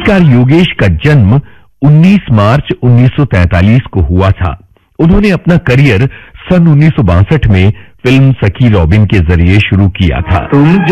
संगीतकार योगेश का जन्म 19 मार्च 1943 को हुआ था। उन्होंने अपना करियर सन 1962 में फिल्म सखी रॉबिन के जरिए शुरू किया था। तुम